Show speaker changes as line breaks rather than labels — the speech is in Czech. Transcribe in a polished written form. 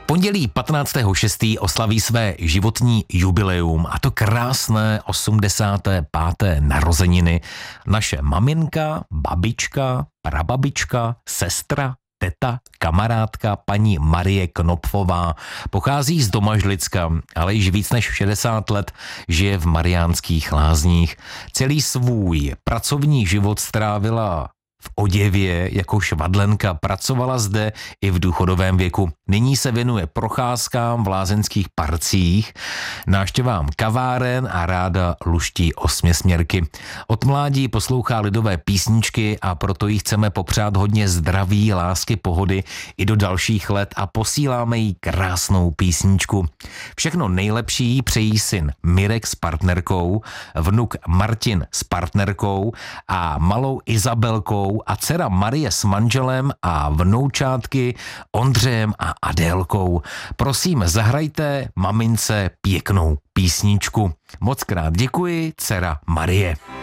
Pondělí 15.6. oslaví své životní jubileum, a to krásné 85. narozeniny naše maminka, babička, prababička, sestra, teta, kamarádka paní Marie Knopfová. Pochází z Domažlicka, ale již víc než 60 let žije v Mariánských Lázních. Celý svůj pracovní život strávila v oděvě jako švadlenka, pracovala zde i v důchodovém věku. Nyní se věnuje procházkám v lázeňských parcích, návštěvám kaváren a ráda luští osměsměrky. Od mládí poslouchá lidové písničky a proto jí chceme popřát hodně zdraví, lásky, pohody i do dalších let a posíláme jí krásnou písničku. Všechno nejlepší přejí syn Mirek s partnerkou, vnuk Martin s partnerkou a malou Izabelkou a dcera Marie s manželem a vnoučátky Ondřejem a Adélkou. Prosím, zahrajte mamince pěknou písničku. Mockrát děkuji, dcera Marie.